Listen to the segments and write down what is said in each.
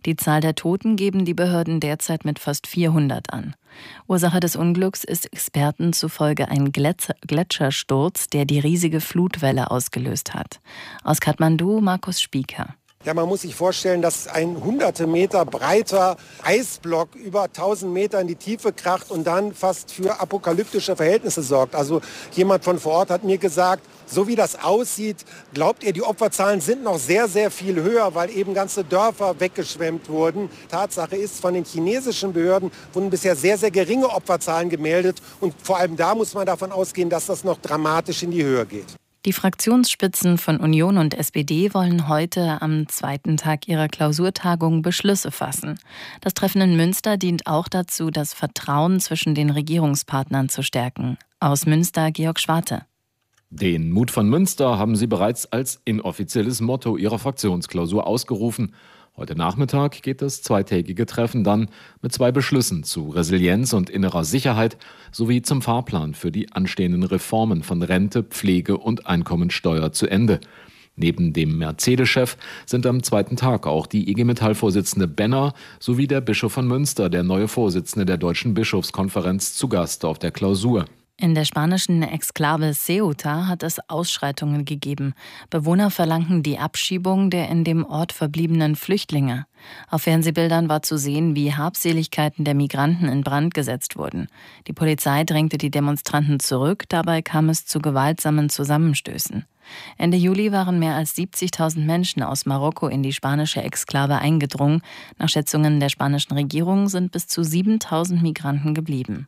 Die Zahl der Toten geben die Behörden derzeit mit fast 400 an. Ursache des Unglücks ist Experten zufolge ein Gletschersturz, der die riesige Flutwelle ausgelöst hat. Aus Kathmandu, Markus Spieker. Ja, man muss sich vorstellen, dass ein hunderte Meter breiter Eisblock über 1000 Meter in die Tiefe kracht und dann fast für apokalyptische Verhältnisse sorgt. Also jemand von vor Ort hat mir gesagt, so wie das aussieht, glaubt ihr, die Opferzahlen sind noch sehr, sehr viel höher, weil eben ganze Dörfer weggeschwemmt wurden. Tatsache ist, von den chinesischen Behörden wurden bisher sehr, sehr geringe Opferzahlen gemeldet. Und vor allem da muss man davon ausgehen, dass das noch dramatisch in die Höhe geht. Die Fraktionsspitzen von Union und SPD wollen heute am zweiten Tag ihrer Klausurtagung Beschlüsse fassen. Das Treffen in Münster dient auch dazu, das Vertrauen zwischen den Regierungspartnern zu stärken. Aus Münster, Georg Schwarte. Den Mut von Münster haben sie bereits als inoffizielles Motto ihrer Fraktionsklausur ausgerufen. Heute Nachmittag geht das zweitägige Treffen dann mit 2 Beschlüssen zu Resilienz und innerer Sicherheit sowie zum Fahrplan für die anstehenden Reformen von Rente, Pflege und Einkommensteuer zu Ende. Neben dem Mercedes-Chef sind am zweiten Tag auch die IG Metall-Vorsitzende Benner sowie der Bischof von Münster, der neue Vorsitzende der Deutschen Bischofskonferenz, zu Gast auf der Klausur. In der spanischen Exklave Ceuta hat es Ausschreitungen gegeben. Bewohner verlangten die Abschiebung der in dem Ort verbliebenen Flüchtlinge. Auf Fernsehbildern war zu sehen, wie Habseligkeiten der Migranten in Brand gesetzt wurden. Die Polizei drängte die Demonstranten zurück, dabei kam es zu gewaltsamen Zusammenstößen. Ende Juli waren mehr als 70.000 Menschen aus Marokko in die spanische Exklave eingedrungen. Nach Schätzungen der spanischen Regierung sind bis zu 7.000 Migranten geblieben.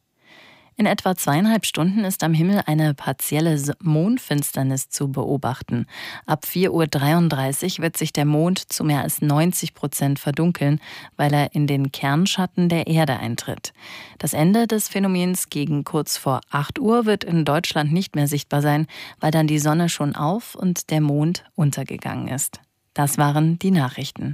In etwa 2,5 Stunden ist am Himmel eine partielle Mondfinsternis zu beobachten. Ab 4:33 Uhr wird sich der Mond zu mehr als 90% verdunkeln, weil er in den Kernschatten der Erde eintritt. Das Ende des Phänomens gegen kurz vor 8 Uhr wird in Deutschland nicht mehr sichtbar sein, weil dann die Sonne schon auf und der Mond untergegangen ist. Das waren die Nachrichten.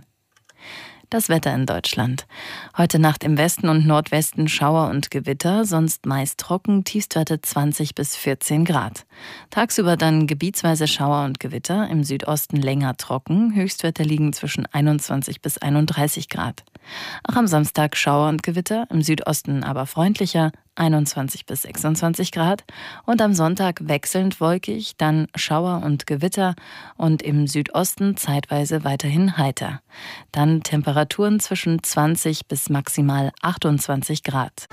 Das Wetter in Deutschland. Heute Nacht im Westen und Nordwesten Schauer und Gewitter, sonst meist trocken, Tiefstwerte 20 bis 14 Grad. Tagsüber dann gebietsweise Schauer und Gewitter, im Südosten länger trocken, Höchstwerte liegen zwischen 21 bis 31 Grad. Auch am Samstag Schauer und Gewitter, im Südosten aber freundlicher, 21 bis 26 Grad. Und am Sonntag wechselnd wolkig, dann Schauer und Gewitter und im Südosten zeitweise weiterhin heiter. Dann Temperaturen zwischen 20 bis maximal 28 Grad.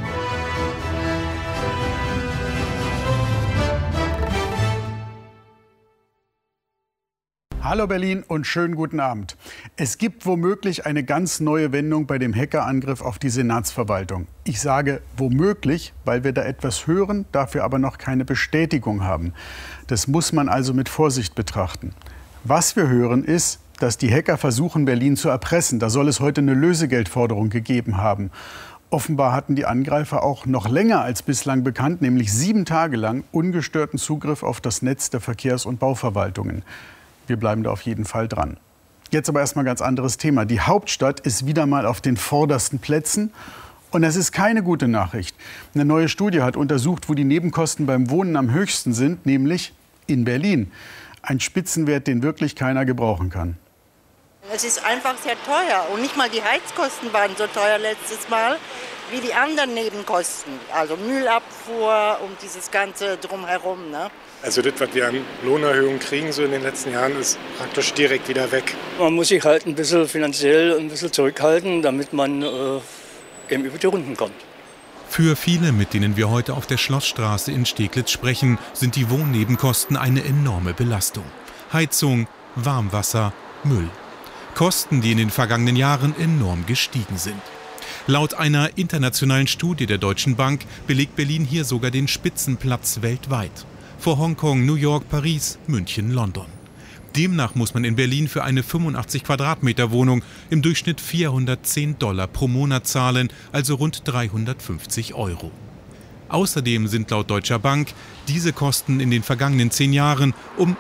Hallo Berlin und schönen guten Abend. Es gibt womöglich eine ganz neue Wendung bei dem Hackerangriff auf die Senatsverwaltung. Ich sage womöglich, weil wir da etwas hören, dafür aber noch keine Bestätigung haben. Das muss man also mit Vorsicht betrachten. Was wir hören ist, dass die Hacker versuchen, Berlin zu erpressen. Da soll es heute eine Lösegeldforderung gegeben haben. Offenbar hatten die Angreifer auch noch länger als bislang bekannt, nämlich 7 Tage lang ungestörten Zugriff auf das Netz der Verkehrs- und Bauverwaltungen. Wir bleiben da auf jeden Fall dran. Jetzt aber erstmal ein ganz anderes Thema. Die Hauptstadt ist wieder mal auf den vordersten Plätzen. Und das ist keine gute Nachricht. Eine neue Studie hat untersucht, wo die Nebenkosten beim Wohnen am höchsten sind, nämlich in Berlin. Ein Spitzenwert, den wirklich keiner gebrauchen kann. Es ist einfach sehr teuer. Und nicht mal die Heizkosten waren so teuer letztes Mal wie die anderen Nebenkosten. Also Müllabfuhr und dieses Ganze drumherum, ne? Also das, was wir an Lohnerhöhungen kriegen so in den letzten Jahren, ist praktisch direkt wieder weg. Man muss sich halt ein bisschen finanziell ein bisschen zurückhalten, damit man eben über die Runden kommt. Für viele, mit denen wir heute auf der Schlossstraße in Steglitz sprechen, sind die Wohnnebenkosten eine enorme Belastung. Heizung, Warmwasser, Müll. Kosten, die in den vergangenen Jahren enorm gestiegen sind. Laut einer internationalen Studie der Deutschen Bank belegt Berlin hier sogar den Spitzenplatz weltweit. Vor Hongkong, New York, Paris, München, London. Demnach muss man in Berlin für eine 85 Quadratmeter Wohnung im Durchschnitt $410 pro Monat zahlen, also rund 350 €. Außerdem sind laut Deutscher Bank diese Kosten in den vergangenen 10 Jahren um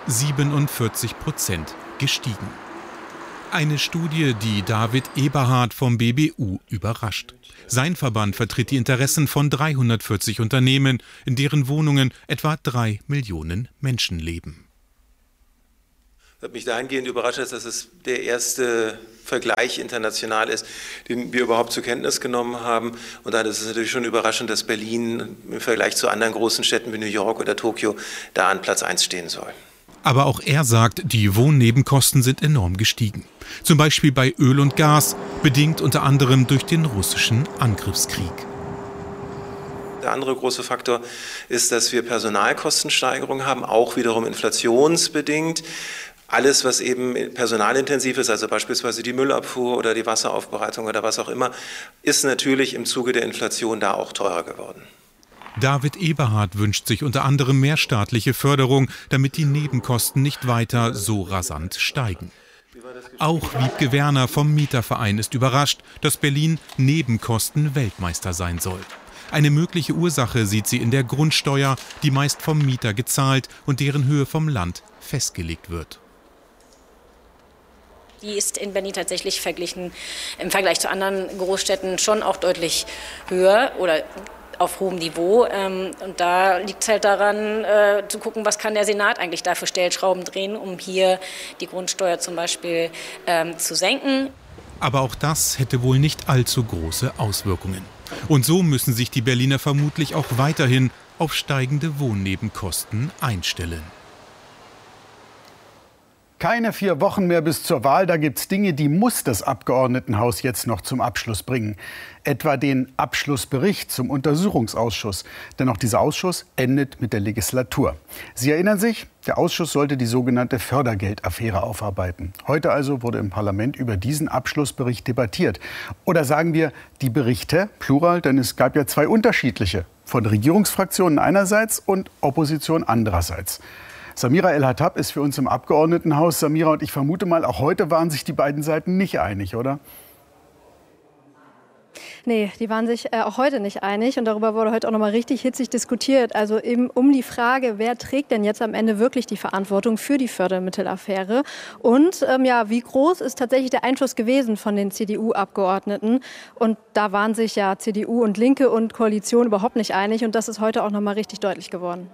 47% gestiegen. Eine Studie, die David Eberhard vom BBU überrascht. Sein Verband vertritt die Interessen von 340 Unternehmen, in deren Wohnungen etwa 3 Millionen Menschen leben. Was mich dahingehend überrascht ist, dass es der erste Vergleich international ist, den wir überhaupt zur Kenntnis genommen haben. Und dann ist es natürlich schon überraschend, dass Berlin im Vergleich zu anderen großen Städten wie New York oder Tokio da an Platz 1 stehen soll. Aber auch er sagt, die Wohnnebenkosten sind enorm gestiegen. Zum Beispiel bei Öl und Gas, bedingt unter anderem durch den russischen Angriffskrieg. Der andere große Faktor ist, dass wir Personalkostensteigerungen haben, auch wiederum inflationsbedingt. Alles, was eben personalintensiv ist, also beispielsweise die Müllabfuhr oder die Wasseraufbereitung oder was auch immer, ist natürlich im Zuge der Inflation da auch teurer geworden. David Eberhard wünscht sich unter anderem mehr staatliche Förderung, damit die Nebenkosten nicht weiter so rasant steigen. Auch Wiebke Werner vom Mieterverein ist überrascht, dass Berlin Nebenkosten-Weltmeister sein soll. Eine mögliche Ursache sieht sie in der Grundsteuer, die meist vom Mieter gezahlt und deren Höhe vom Land festgelegt wird. Die ist in Berlin tatsächlich verglichen im Vergleich zu anderen Großstädten schon auch deutlich höher oder auf hohem Niveau. Und da liegt es halt daran, zu gucken, was kann der Senat eigentlich da für Stellschrauben drehen, um hier die Grundsteuer zum Beispiel zu senken. Aber auch das hätte wohl nicht allzu große Auswirkungen. Und so müssen sich die Berliner vermutlich auch weiterhin auf steigende Wohnnebenkosten einstellen. Keine 4 Wochen mehr bis zur Wahl, da gibt's Dinge, die muss das Abgeordnetenhaus jetzt noch zum Abschluss bringen. Etwa den Abschlussbericht zum Untersuchungsausschuss. Denn auch dieser Ausschuss endet mit der Legislatur. Sie erinnern sich, der Ausschuss sollte die sogenannte Fördergeldaffäre aufarbeiten. Heute also wurde im Parlament über diesen Abschlussbericht debattiert. Oder sagen wir die Berichte, Plural, denn es gab ja 2 unterschiedliche. Von Regierungsfraktionen einerseits und Opposition andererseits. Samira El-Hattab ist für uns im Abgeordnetenhaus. Samira, und ich vermute mal, auch heute waren sich die beiden Seiten nicht einig, oder? Nee, die waren sich auch heute nicht einig. Und darüber wurde heute auch noch mal richtig hitzig diskutiert. Also eben um die Frage, wer trägt denn jetzt am Ende wirklich die Verantwortung für die Fördermittelaffäre? Und wie groß ist tatsächlich der Einfluss gewesen von den CDU-Abgeordneten? Und da waren sich ja CDU und Linke und Koalition überhaupt nicht einig. Und das ist heute auch noch mal richtig deutlich geworden.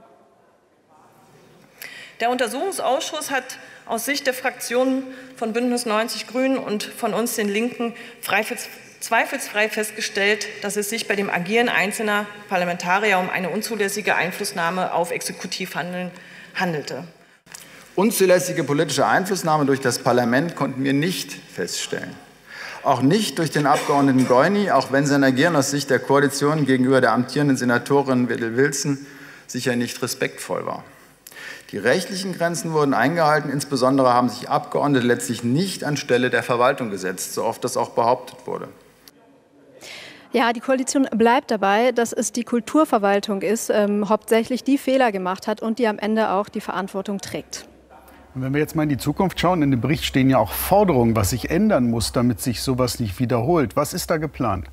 Der Untersuchungsausschuss hat aus Sicht der Fraktionen von Bündnis 90 Grünen und von uns, den Linken, zweifelsfrei festgestellt, dass es sich bei dem Agieren einzelner Parlamentarier um eine unzulässige Einflussnahme auf Exekutivhandeln handelte. Unzulässige politische Einflussnahme durch das Parlament konnten wir nicht feststellen. Auch nicht durch den Abgeordneten Goini, auch wenn sein Agieren aus Sicht der Koalition gegenüber der amtierenden Senatorin Wedel-Wilson sicher nicht respektvoll war. Die rechtlichen Grenzen wurden eingehalten. Insbesondere haben sich Abgeordnete letztlich nicht anstelle der Verwaltung gesetzt, so oft das auch behauptet wurde. Ja, die Koalition bleibt dabei, dass es die Kulturverwaltung ist, hauptsächlich die Fehler gemacht hat und die am Ende auch die Verantwortung trägt. Und wenn wir jetzt mal in die Zukunft schauen, in dem Bericht stehen ja auch Forderungen, was sich ändern muss, damit sich sowas nicht wiederholt. Was ist da geplant?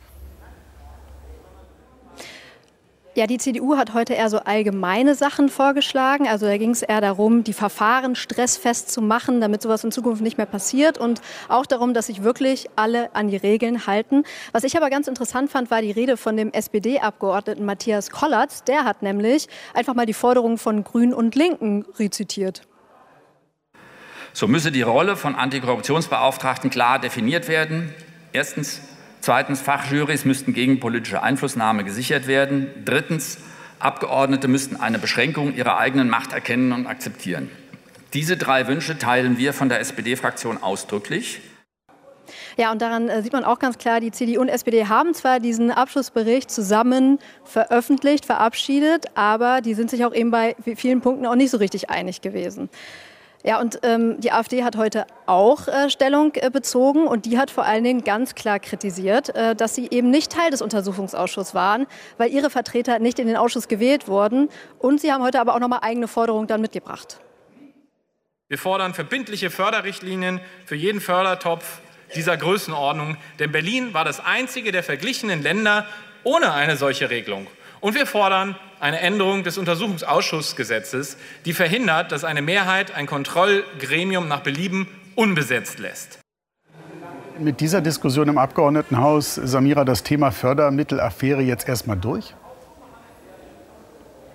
Ja, die CDU hat heute eher so allgemeine Sachen vorgeschlagen. Also da ging es eher darum, die Verfahren stressfest zu machen, damit sowas in Zukunft nicht mehr passiert. Und auch darum, dass sich wirklich alle an die Regeln halten. Was ich aber ganz interessant fand, war die Rede von dem SPD-Abgeordneten Matthias Kollatz. Der hat nämlich einfach mal die Forderungen von Grünen und Linken rezitiert. So müsse die Rolle von Antikorruptionsbeauftragten klar definiert werden. Erstens. Zweitens, Fachjurys müssten gegen politische Einflussnahme gesichert werden. Drittens, Abgeordnete müssten eine Beschränkung ihrer eigenen Macht erkennen und akzeptieren. Diese 3 Wünsche teilen wir von der SPD-Fraktion ausdrücklich. Ja, und daran sieht man auch ganz klar, die CDU und SPD haben zwar diesen Abschlussbericht zusammen veröffentlicht, verabschiedet, aber die sind sich auch eben bei vielen Punkten auch nicht so richtig einig gewesen. Ja, und die AfD hat heute auch Stellung bezogen und die hat vor allen Dingen ganz klar kritisiert, dass sie eben nicht Teil des Untersuchungsausschusses waren, weil ihre Vertreter nicht in den Ausschuss gewählt wurden. Und sie haben heute aber auch noch mal eigene Forderungen dann mitgebracht. Wir fordern verbindliche Förderrichtlinien für jeden Fördertopf dieser Größenordnung, denn Berlin war das einzige der verglichenen Länder ohne eine solche Regelung. Und wir fordern eine Änderung des Untersuchungsausschussgesetzes, die verhindert, dass eine Mehrheit ein Kontrollgremium nach Belieben unbesetzt lässt. Mit dieser Diskussion im Abgeordnetenhaus, Samira, das Thema Fördermittelaffäre jetzt erstmal durch?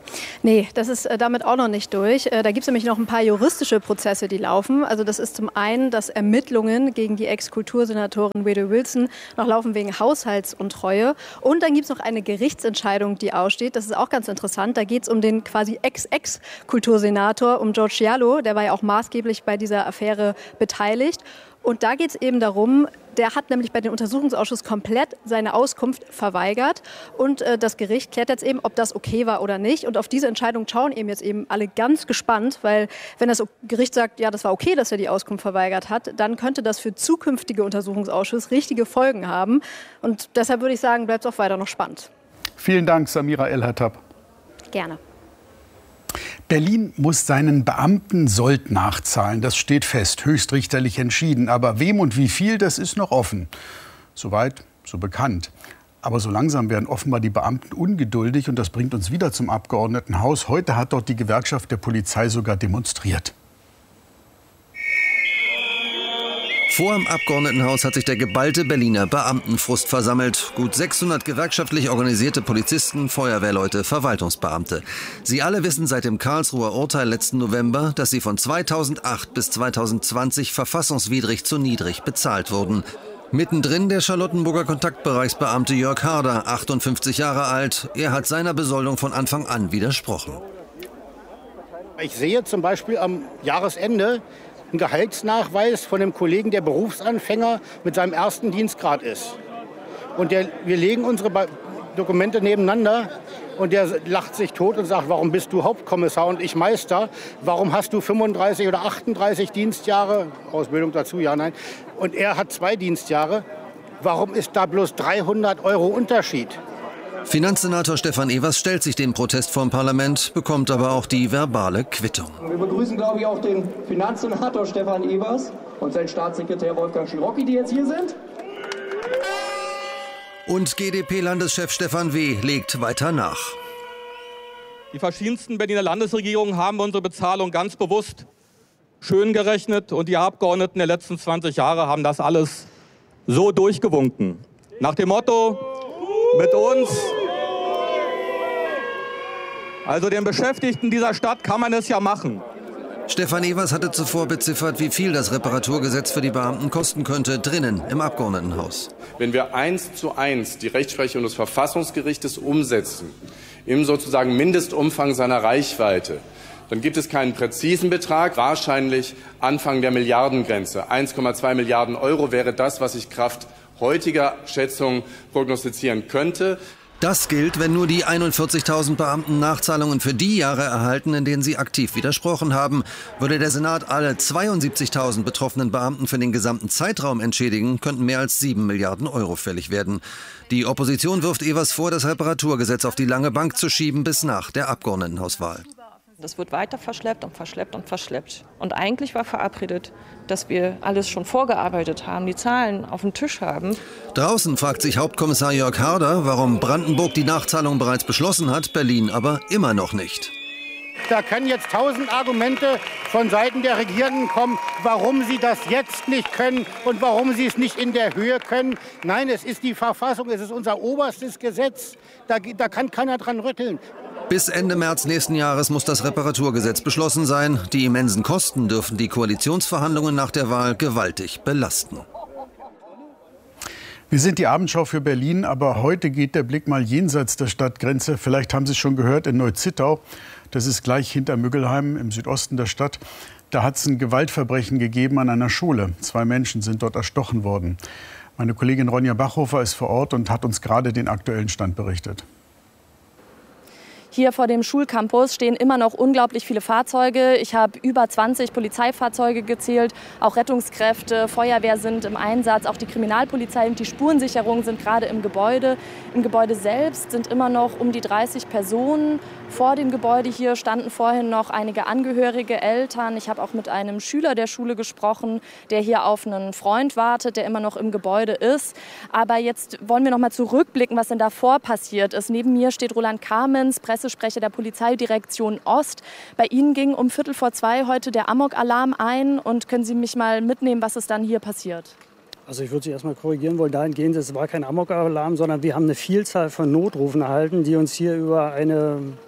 Nee, das ist damit auch noch nicht durch. Da gibt es nämlich noch ein paar juristische Prozesse, die laufen. Also das ist zum einen, dass Ermittlungen gegen die Ex-Kultursenatorin Wade Wilson noch laufen wegen Haushaltsuntreue. Und dann gibt es noch eine Gerichtsentscheidung, die aussteht. Das ist auch ganz interessant. Da geht es um den quasi Ex-Kultursenator, um George Cialo. Der war ja auch maßgeblich bei dieser Affäre beteiligt. Und da geht es eben darum, der hat nämlich bei dem Untersuchungsausschuss komplett seine Auskunft verweigert. Und das Gericht klärt jetzt eben, ob das okay war oder nicht. Und auf diese Entscheidung schauen jetzt eben alle ganz gespannt, weil wenn das Gericht sagt, ja, das war okay, dass er die Auskunft verweigert hat, dann könnte das für zukünftige Untersuchungsausschüsse richtige Folgen haben. Und deshalb würde ich sagen, bleibt es auch weiter noch spannend. Vielen Dank, Samira El-Hattab. Gerne. Berlin muss seinen Beamten Sold nachzahlen. Das steht fest, höchstrichterlich entschieden. Aber wem und wie viel, das ist noch offen. Soweit, so bekannt. Aber so langsam werden offenbar die Beamten ungeduldig. Und das bringt uns wieder zum Abgeordnetenhaus. Heute hat dort die Gewerkschaft der Polizei sogar demonstriert. Vor dem Abgeordnetenhaus hat sich der geballte Berliner Beamtenfrust versammelt. Gut 600 gewerkschaftlich organisierte Polizisten, Feuerwehrleute, Verwaltungsbeamte. Sie alle wissen seit dem Karlsruher Urteil letzten November, dass sie von 2008 bis 2020 verfassungswidrig zu niedrig bezahlt wurden. Mittendrin der Charlottenburger Kontaktbereichsbeamte Jörg Harder, 58 Jahre alt. Er hat seiner Besoldung von Anfang an widersprochen. Ich sehe zum Beispiel am Jahresende einen Gehaltsnachweis von einem Kollegen, der Berufsanfänger mit seinem ersten Dienstgrad ist. Und wir legen unsere Dokumente nebeneinander und der lacht sich tot und sagt, warum bist du Hauptkommissar und ich Meister? Warum hast du 35 oder 38 Dienstjahre? Ausbildung dazu, ja, nein. Und er hat 2 Dienstjahre. Warum ist da bloß 300 € Unterschied? Finanzsenator Stefan Evers stellt sich dem Protest vor dem Parlament, bekommt aber auch die verbale Quittung. Wir begrüßen, glaube ich, auch den Finanzsenator Stefan Evers und seinen Staatssekretär Wolfgang Schirocki, die jetzt hier sind. Und GdP-Landeschef Stefan W. legt weiter nach. Die verschiedensten Berliner Landesregierungen haben unsere Bezahlung ganz bewusst schön gerechnet. Und die Abgeordneten der letzten 20 Jahre haben das alles so durchgewunken. Nach dem Motto, mit uns, also den Beschäftigten dieser Stadt, kann man es ja machen. Stefan Evers hatte zuvor beziffert, wie viel das Reparaturgesetz für die Beamten kosten könnte, drinnen im Abgeordnetenhaus. Wenn wir 1:1 die Rechtsprechung des Verfassungsgerichtes umsetzen, im sozusagen Mindestumfang seiner Reichweite, dann gibt es keinen präzisen Betrag, wahrscheinlich Anfang der Milliardengrenze. 1,2 Milliarden € wäre das, was ich Kraft heutiger Schätzung prognostizieren könnte. Das gilt, wenn nur die 41.000 Beamten Nachzahlungen für die Jahre erhalten, in denen sie aktiv widersprochen haben. Würde der Senat alle 72.000 betroffenen Beamten für den gesamten Zeitraum entschädigen, könnten mehr als 7 Milliarden € fällig werden. Die Opposition wirft Evers vor, das Reparaturgesetz auf die lange Bank zu schieben bis nach der Abgeordnetenhauswahl. Das wird weiter verschleppt und verschleppt und verschleppt. Und eigentlich war verabredet, dass wir alles schon vorgearbeitet haben, die Zahlen auf dem Tisch haben. Draußen fragt sich Hauptkommissar Jörg Harder, warum Brandenburg die Nachzahlung bereits beschlossen hat, Berlin aber immer noch nicht. Da können jetzt 1000 Argumente von Seiten der Regierenden kommen, warum sie das jetzt nicht können und warum sie es nicht in der Höhe können. Nein, es ist die Verfassung, es ist unser oberstes Gesetz. Da kann keiner dran rütteln. Bis Ende März nächsten Jahres muss das Reparaturgesetz beschlossen sein. Die immensen Kosten dürfen die Koalitionsverhandlungen nach der Wahl gewaltig belasten. Wir sind die Abendschau für Berlin, aber heute geht der Blick mal jenseits der Stadtgrenze. Vielleicht haben Sie es schon gehört, in Neu-Zittau. Das ist gleich hinter Müggelheim im Südosten der Stadt. Da hat es ein Gewaltverbrechen gegeben an einer Schule. 2 Menschen sind dort erstochen worden. Meine Kollegin Ronja Bachhofer ist vor Ort und hat uns gerade den aktuellen Stand berichtet. Hier vor dem Schulcampus stehen immer noch unglaublich viele Fahrzeuge. Ich habe über 20 Polizeifahrzeuge gezählt. Auch Rettungskräfte, Feuerwehr sind im Einsatz. Auch die Kriminalpolizei und die Spurensicherung sind gerade im Gebäude. Im Gebäude selbst sind immer noch um die 30 Personen. Vor dem Gebäude hier standen vorhin noch einige Angehörige, Eltern. Ich habe auch mit einem Schüler der Schule gesprochen, der hier auf einen Freund wartet, der immer noch im Gebäude ist. Aber jetzt wollen wir noch mal zurückblicken, was denn davor passiert ist. Neben mir steht Roland Kamens, Pressesprecher der Polizeidirektion Ost. Bei Ihnen ging um 1:45 heute der Amok-Alarm ein. Und können Sie mich mal mitnehmen, was ist dann hier passiert? Also ich würde Sie erstmal korrigieren wollen, dahingehend, es war kein Amok-Alarm, sondern wir haben eine Vielzahl von Notrufen erhalten, die uns hier über eine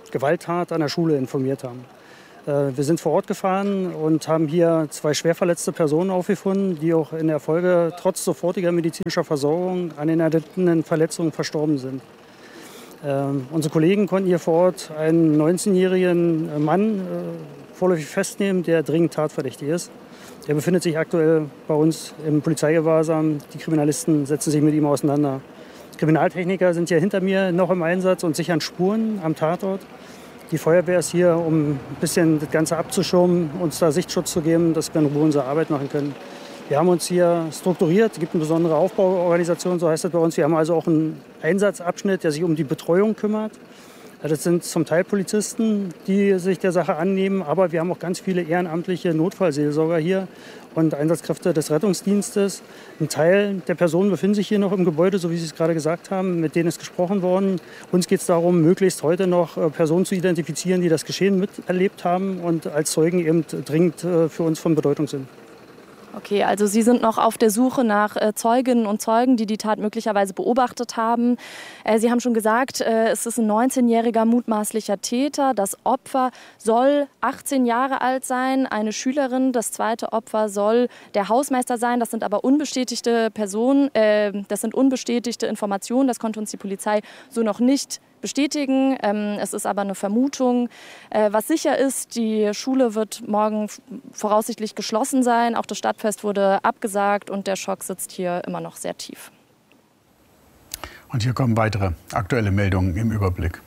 Gewalttat an der Schule informiert haben. Wir sind vor Ort gefahren und haben hier 2 schwer verletzte Personen aufgefunden, die auch in der Folge trotz sofortiger medizinischer Versorgung an den erlittenen Verletzungen verstorben sind. Unsere Kollegen konnten hier vor Ort einen 19-jährigen Mann vorläufig festnehmen, der dringend tatverdächtig ist. Der befindet sich aktuell bei uns im Polizeigewahrsam. Die Kriminalisten setzen sich mit ihm auseinander. Kriminaltechniker sind hier hinter mir noch im Einsatz und sichern Spuren am Tatort. Die Feuerwehr ist hier, um ein bisschen das Ganze abzuschirmen, uns da Sichtschutz zu geben, dass wir in Ruhe unsere Arbeit machen können. Wir haben uns hier strukturiert, es gibt eine besondere Aufbauorganisation, so heißt das bei uns. Wir haben also auch einen Einsatzabschnitt, der sich um die Betreuung kümmert. Das sind zum Teil Polizisten, die sich der Sache annehmen, aber wir haben auch ganz viele ehrenamtliche Notfallseelsorger hier und Einsatzkräfte des Rettungsdienstes. Ein Teil der Personen befinden sich hier noch im Gebäude, so wie Sie es gerade gesagt haben, mit denen ist gesprochen worden. Uns geht es darum, möglichst heute noch Personen zu identifizieren, die das Geschehen miterlebt haben und als Zeugen eben dringend für uns von Bedeutung sind. Okay, also Sie sind noch auf der Suche nach Zeuginnen und Zeugen, die die Tat möglicherweise beobachtet haben. Sie haben schon gesagt, es ist ein 19-jähriger mutmaßlicher Täter. Das Opfer soll 18 Jahre alt sein, eine Schülerin. Das zweite Opfer soll der Hausmeister sein. Das sind aber unbestätigte Personen, das sind unbestätigte Informationen. Das konnte uns die Polizei so noch nicht bestätigen. Es ist aber eine Vermutung. Was sicher ist, die Schule wird morgen voraussichtlich geschlossen sein. Auch das Stadtfest wurde abgesagt und der Schock sitzt hier immer noch sehr tief. Und hier kommen weitere aktuelle Meldungen im Überblick.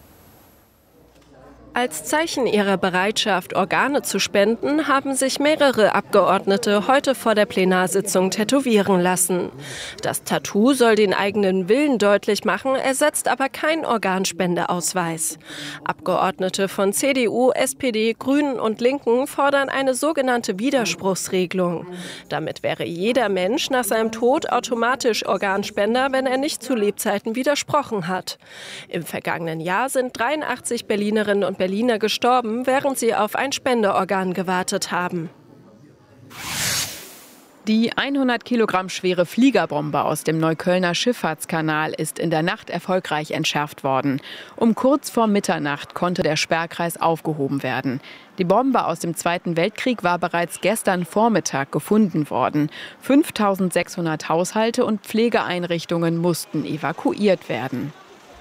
Als Zeichen ihrer Bereitschaft, Organe zu spenden, haben sich mehrere Abgeordnete heute vor der Plenarsitzung tätowieren lassen. Das Tattoo soll den eigenen Willen deutlich machen, ersetzt aber keinen Organspendeausweis. Abgeordnete von CDU, SPD, Grünen und Linken fordern eine sogenannte Widerspruchsregelung. Damit wäre jeder Mensch nach seinem Tod automatisch Organspender, wenn er nicht zu Lebzeiten widersprochen hat. Im vergangenen Jahr sind 83 Berlinerinnen und Berliner gestorben, während sie auf ein Spendeorgan gewartet haben. Die 100 Kilogramm schwere Fliegerbombe aus dem Neuköllner Schifffahrtskanal ist in der Nacht erfolgreich entschärft worden. Um kurz vor Mitternacht konnte der Sperrkreis aufgehoben werden. Die Bombe aus dem Zweiten Weltkrieg war bereits gestern Vormittag gefunden worden. 5.600 Haushalte und Pflegeeinrichtungen mussten evakuiert werden.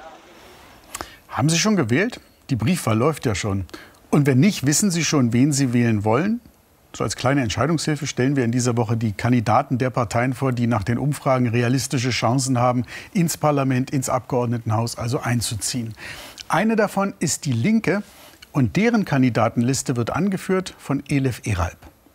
Haben Sie schon gewählt? Die Briefwahl läuft ja schon. Und wenn nicht, wissen Sie schon, wen Sie wählen wollen? So als kleine Entscheidungshilfe stellen wir in dieser Woche die Kandidaten der Parteien vor, die nach den Umfragen realistische Chancen haben, ins Parlament, ins Abgeordnetenhaus also einzuziehen. Eine davon ist die Linke und deren Kandidatenliste wird angeführt von Elif Eralp.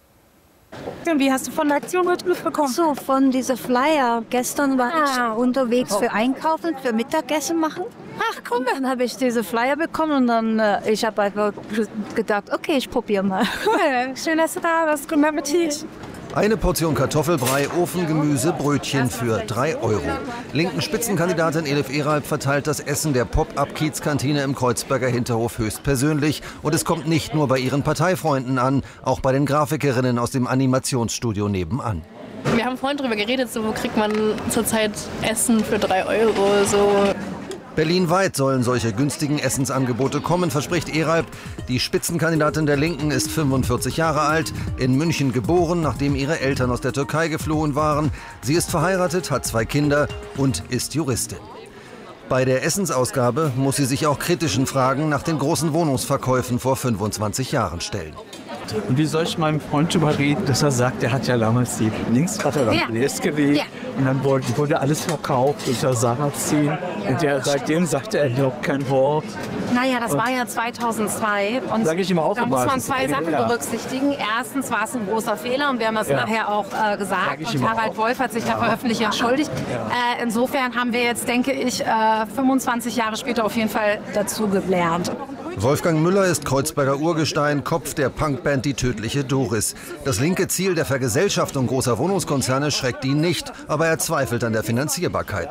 Wie hast du von der Aktion mitbekommen? So, von dieser Flyer. Gestern war ich unterwegs für Einkaufen, für Mittagessen machen. Ach, komm. Dann habe ich diese Flyer bekommen und dann ich habe einfach gedacht, okay, ich probiere mal. Schön, dass du da bist. Guten Appetit. Eine Portion Kartoffelbrei, Ofengemüse, Brötchen für 3 €. Linken Spitzenkandidatin Elif Eralp verteilt das Essen der Pop-up-Kiez-Kantine im Kreuzberger Hinterhof höchstpersönlich. Und es kommt nicht nur bei ihren Parteifreunden an, auch bei den Grafikerinnen aus dem Animationsstudio nebenan. Wir haben vorhin darüber geredet, so, wo kriegt man zurzeit Essen für 3 €. So. Berlinweit sollen solche günstigen Essensangebote kommen, verspricht Eralp. Die Spitzenkandidatin der Linken ist 45 Jahre alt, in München geboren, nachdem ihre Eltern aus der Türkei geflohen waren. Sie ist verheiratet, hat 2 Kinder und ist Juristin. Bei der Essensausgabe muss sie sich auch kritischen Fragen nach den großen Wohnungsverkäufen vor 25 Jahren stellen. Und wie soll ich meinem Freund überreden, dass er sagt, er hat ja damals die Linkspartei gewählt. Ja. Und dann wurde alles verkauft unter Sarrazin. Und seitdem sagte er überhaupt kein Wort. Naja, das war ja 2002. Und sag ich ihm auch da muss man 2 Sachen berücksichtigen. Erstens war es ein großer Fehler und wir haben das nachher auch gesagt. Und Harald Wolf hat sich dafür öffentlich entschuldigt. Ja. Insofern haben wir jetzt, denke ich, 25 Jahre später auf jeden Fall dazu gelernt. Wolfgang Müller ist Kreuzberger Urgestein, Kopf der Punkband Die Tödliche Doris. Das linke Ziel der Vergesellschaftung großer Wohnungskonzerne schreckt ihn nicht, aber er zweifelt an der Finanzierbarkeit.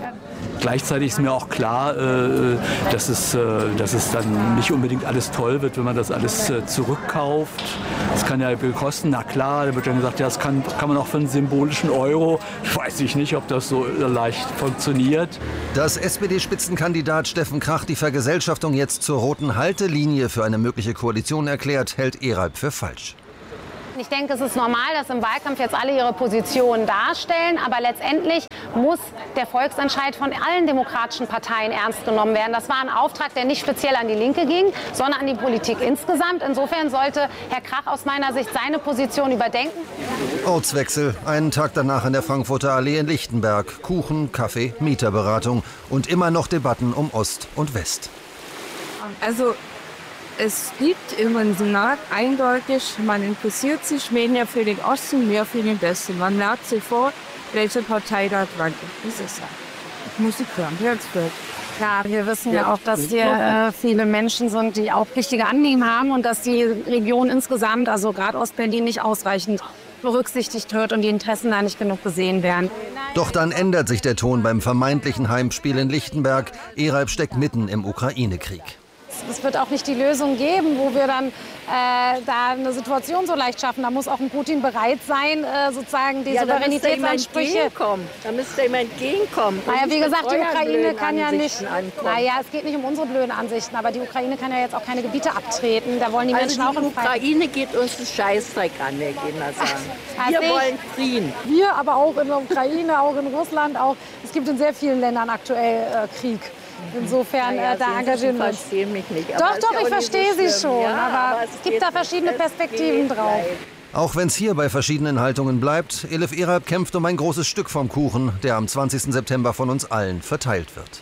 Gleichzeitig ist mir auch klar, dass es dann nicht unbedingt alles toll wird, wenn man das alles zurückkauft. Das kann ja kosten. Na klar, da wird dann gesagt, ja, das kann man auch für einen symbolischen Euro. Ich weiß nicht, ob das so leicht funktioniert. Dass SPD-Spitzenkandidat Steffen Krach die Vergesellschaftung jetzt zur roten Haltelinie für eine mögliche Koalition erklärt, hält Eralp für falsch. Ich denke, es ist normal, dass im Wahlkampf jetzt alle ihre Position darstellen. Aber letztendlich muss der Volksentscheid von allen demokratischen Parteien ernst genommen werden. Das war ein Auftrag, der nicht speziell an die Linke ging, sondern an die Politik insgesamt. Insofern sollte Herr Krach aus meiner Sicht seine Position überdenken. Ortswechsel. Einen Tag danach in der Frankfurter Allee in Lichtenberg. Kuchen, Kaffee, Mieterberatung und immer noch Debatten um Ost und West. Also es gibt im Senat eindeutig, man interessiert sich weniger für den Osten, mehr für den Westen. Man merkt sofort, welche Partei da dran ist. Das ist ja Musik hören, Herzberg. Ja, wir wissen ja auch, dass hier viele Menschen sind, die auch richtige Anliegen haben und dass die Region insgesamt, also gerade Ostberlin, nicht ausreichend berücksichtigt wird und die Interessen da nicht genug gesehen werden. Doch dann ändert sich der Ton beim vermeintlichen Heimspiel in Lichtenberg. Eralp steckt mitten im Ukraine-Krieg. Es wird auch nicht die Lösung geben, wo wir dann da eine Situation so leicht schaffen. Da muss auch ein Putin bereit sein, sozusagen die Souveränitätsansprüche. Da müsste ihm entgegenkommen. Naja, wie gesagt, die Ukraine kann ja nicht. Naja, es geht nicht um unsere blöden Ansichten, aber die Ukraine kann ja jetzt auch keine Gebiete abtreten. Da wollen die Menschen auch die Ukraine geht uns das Scheißdreck an, wir gehen da sagen. Wir wollen Frieden. Wir, aber auch in der Ukraine, auch in Russland, auch. Es gibt in sehr vielen Ländern aktuell Krieg. Insofern, da engagieren wir uns. Mich nicht. Doch, ich verstehe Sie schon. Ja, aber es gibt da verschiedene Perspektiven drauf. Auch wenn es hier bei verschiedenen Haltungen bleibt, Elif Eralp kämpft um ein großes Stück vom Kuchen, der am 20. September von uns allen verteilt wird.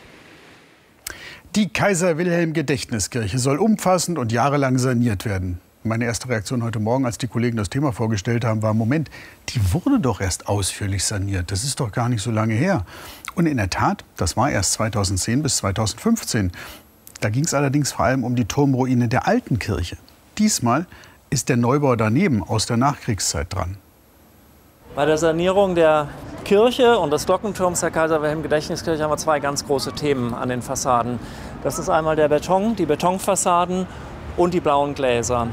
Die Kaiser-Wilhelm-Gedächtniskirche soll umfassend und jahrelang saniert werden. Meine erste Reaktion heute Morgen, als die Kollegen das Thema vorgestellt haben, war, Moment, die wurde doch erst ausführlich saniert. Das ist doch gar nicht so lange her. Und in der Tat, das war erst 2010 bis 2015. Da ging es allerdings vor allem um die Turmruine der alten Kirche. Diesmal ist der Neubau daneben aus der Nachkriegszeit dran. Bei der Sanierung der Kirche und des Glockenturms der Kaiser-Wilhelm-Gedächtniskirche haben wir zwei ganz große Themen an den Fassaden. Das ist einmal der Beton, die Betonfassaden und die blauen Gläser.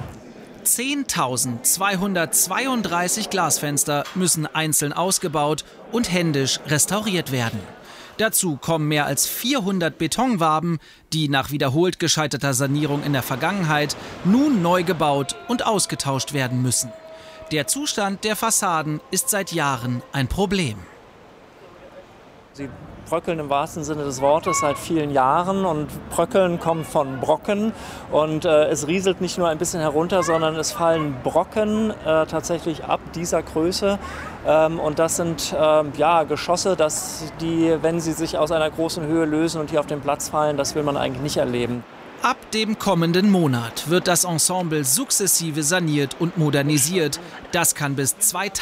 10.232 Glasfenster müssen einzeln ausgebaut und händisch restauriert werden. Dazu kommen mehr als 400 Betonwaben, die nach wiederholt gescheiterter Sanierung in der Vergangenheit nun neu gebaut und ausgetauscht werden müssen. Der Zustand der Fassaden ist seit Jahren ein Problem. Sie bröckeln im wahrsten Sinne des Wortes seit vielen Jahren und Bröckeln kommt von Brocken und es rieselt nicht nur ein bisschen herunter, sondern es fallen Brocken tatsächlich ab dieser Größe und das sind Geschosse, wenn sie sich aus einer großen Höhe lösen und hier auf den Platz fallen, das will man eigentlich nicht erleben. Ab dem kommenden Monat wird das Ensemble sukzessive saniert und modernisiert. Das kann bis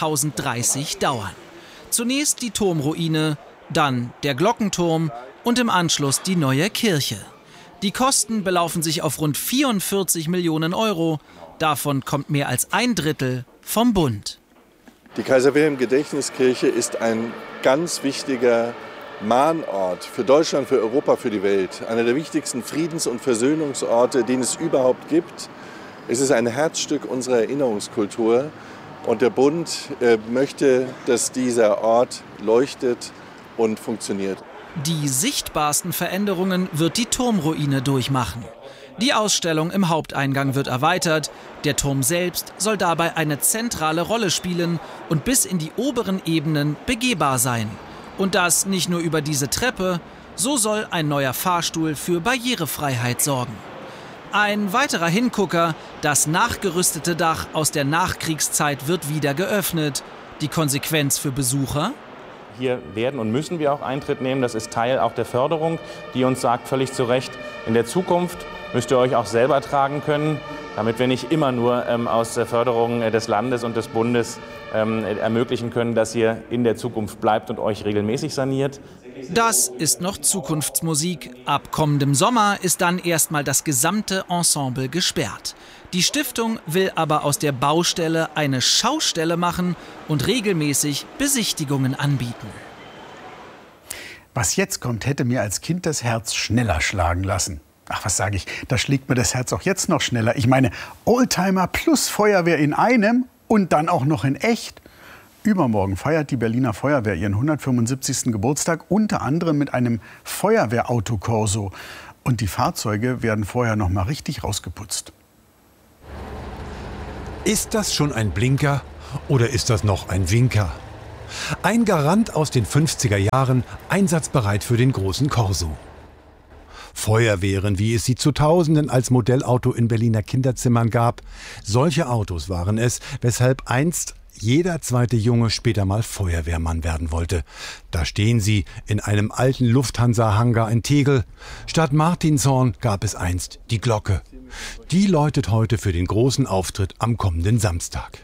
2030 dauern. Zunächst die Turmruine, dann der Glockenturm und im Anschluss die neue Kirche. Die Kosten belaufen sich auf rund 44 Millionen Euro. Davon kommt mehr als ein Drittel vom Bund. Die Kaiser-Wilhelm-Gedächtniskirche ist ein ganz wichtiger Mahnort für Deutschland, für Europa, für die Welt. Einer der wichtigsten Friedens- und Versöhnungsorte, den es überhaupt gibt. Es ist ein Herzstück unserer Erinnerungskultur. Und der Bund möchte, dass dieser Ort leuchtet und funktioniert. Die sichtbarsten Veränderungen wird die Turmruine durchmachen. Die Ausstellung im Haupteingang wird erweitert. Der Turm selbst soll dabei eine zentrale Rolle spielen und bis in die oberen Ebenen begehbar sein. Und das nicht nur über diese Treppe, so soll ein neuer Fahrstuhl für Barrierefreiheit sorgen. Ein weiterer Hingucker, das nachgerüstete Dach aus der Nachkriegszeit wird wieder geöffnet. Die Konsequenz für Besucher? Hier werden und müssen wir auch Eintritt nehmen. Das ist Teil auch der Förderung, die uns sagt, völlig zu Recht, in der Zukunft müsst ihr euch auch selber tragen können, damit wir nicht immer nur aus der Förderung des Landes und des Bundes ermöglichen können, dass ihr in der Zukunft bleibt und euch regelmäßig saniert. Das ist noch Zukunftsmusik. Ab kommendem Sommer ist dann erstmal das gesamte Ensemble gesperrt. Die Stiftung will aber aus der Baustelle eine Schaustelle machen und regelmäßig Besichtigungen anbieten. Was jetzt kommt, hätte mir als Kind das Herz schneller schlagen lassen. Ach, was sage ich, da schlägt mir das Herz auch jetzt noch schneller. Ich meine, Oldtimer plus Feuerwehr in einem und dann auch noch in echt. Übermorgen feiert die Berliner Feuerwehr ihren 175. Geburtstag, unter anderem mit einem Feuerwehrautokorso. Und die Fahrzeuge werden vorher noch mal richtig rausgeputzt. Ist das schon ein Blinker oder ist das noch ein Winker? Ein Garant aus den 50er Jahren, einsatzbereit für den großen Corso. Feuerwehren, wie es sie zu Tausenden als Modellauto in Berliner Kinderzimmern gab. Solche Autos waren es, weshalb einst jeder zweite Junge später mal Feuerwehrmann werden wollte. Da stehen sie in einem alten Lufthansa-Hangar in Tegel. Statt Martinshorn gab es einst die Glocke. Die läutet heute für den großen Auftritt am kommenden Samstag.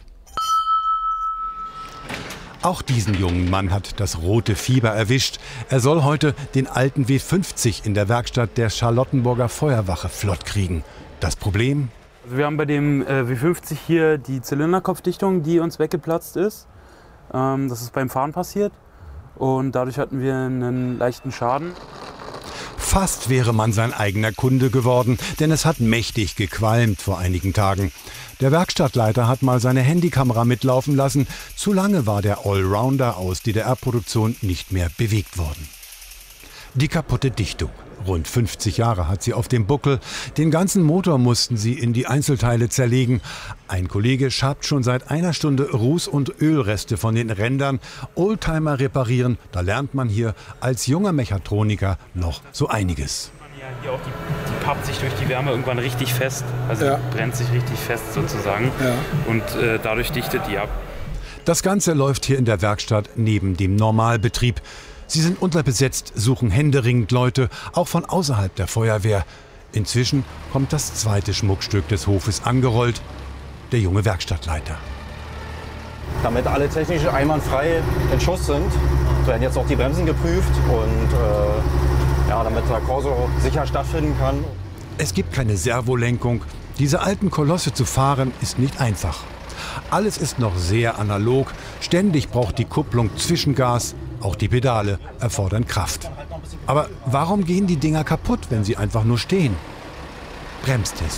Auch diesen jungen Mann hat das rote Fieber erwischt. Er soll heute den alten W50 in der Werkstatt der Charlottenburger Feuerwache flott kriegen. Das Problem? Also wir haben bei dem W50 hier die Zylinderkopfdichtung, die uns weggeplatzt ist. Das ist beim Fahren passiert und dadurch hatten wir einen leichten Schaden. Fast wäre man sein eigener Kunde geworden, denn es hat mächtig gequalmt vor einigen Tagen. Der Werkstattleiter hat mal seine Handykamera mitlaufen lassen. Zu lange war der Allrounder aus DDR-Produktion nicht mehr bewegt worden. Die kaputte Dichtung. Rund 50 Jahre hat sie auf dem Buckel. Den ganzen Motor mussten sie in die Einzelteile zerlegen. Ein Kollege schabt schon seit einer Stunde Ruß- und Ölreste von den Rändern. Oldtimer reparieren, da lernt man hier als junger Mechatroniker noch so einiges. Hier auch die pappt sich durch die Wärme irgendwann richtig fest. Also brennt sich richtig fest sozusagen. Ja. Und dadurch dichtet die ab. Das Ganze läuft hier in der Werkstatt neben dem Normalbetrieb. Sie sind unterbesetzt, suchen händeringend Leute, auch von außerhalb der Feuerwehr. Inzwischen kommt das zweite Schmuckstück des Hofes angerollt, der junge Werkstattleiter. Damit alle technisch einwandfrei in Schuss sind, werden jetzt auch die Bremsen geprüft und damit der Corso sicher stattfinden kann. Es gibt keine Servolenkung. Diese alten Kolosse zu fahren ist nicht einfach. Alles ist noch sehr analog. Ständig braucht die Kupplung Zwischengas. Auch die Pedale erfordern Kraft. Aber warum gehen die Dinger kaputt, wenn sie einfach nur stehen? Bremstest.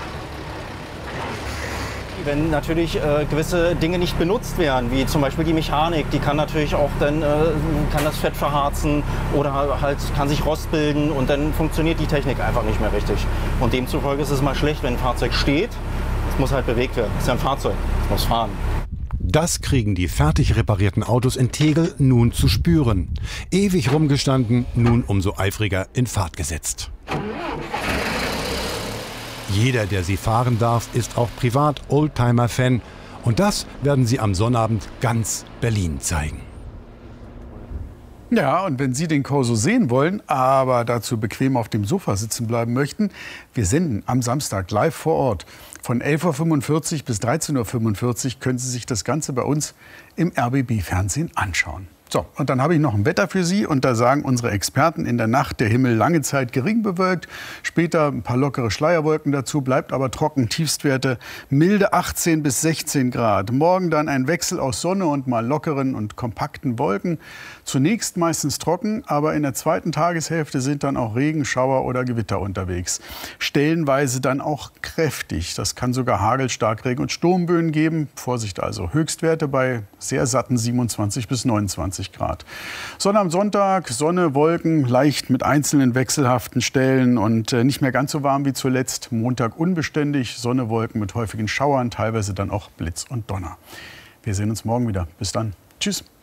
Wenn natürlich gewisse Dinge nicht benutzt werden, wie zum Beispiel die Mechanik, die kann natürlich auch dann kann das Fett verharzen oder halt kann sich Rost bilden und dann funktioniert die Technik einfach nicht mehr richtig. Und demzufolge ist es mal schlecht, wenn ein Fahrzeug steht. Es muss halt bewegt werden. Es ist ja ein Fahrzeug, es muss fahren. Das kriegen die fertig reparierten Autos in Tegel nun zu spüren. Ewig rumgestanden, nun umso eifriger in Fahrt gesetzt. Jeder, der sie fahren darf, ist auch privat Oldtimer-Fan. Und das werden sie am Sonnabend ganz Berlin zeigen. Ja, und wenn Sie den Corso sehen wollen, aber dazu bequem auf dem Sofa sitzen bleiben möchten, wir senden am Samstag live vor Ort. Von 11:45 Uhr bis 13:45 Uhr können Sie sich das Ganze bei uns im RBB-Fernsehen anschauen. So, und dann habe ich noch ein Wetter für Sie. Und da sagen unsere Experten, in der Nacht der Himmel lange Zeit gering bewölkt. Später ein paar lockere Schleierwolken dazu, bleibt aber trocken. Tiefstwerte milde 18 bis 16 Grad. Morgen dann ein Wechsel aus Sonne und mal lockeren und kompakten Wolken. Zunächst meistens trocken, aber in der zweiten Tageshälfte sind dann auch Regen, Schauer oder Gewitter unterwegs. Stellenweise dann auch kräftig. Das kann sogar Hagel, Starkregen und Sturmböen geben. Vorsicht also. Höchstwerte bei sehr satten 27 bis 29 Grad. Sonne am Sonntag, Sonne, Wolken, leicht mit einzelnen wechselhaften Stellen und nicht mehr ganz so warm wie zuletzt. Montag unbeständig, Sonne, Wolken mit häufigen Schauern, teilweise dann auch Blitz und Donner. Wir sehen uns morgen wieder. Bis dann. Tschüss.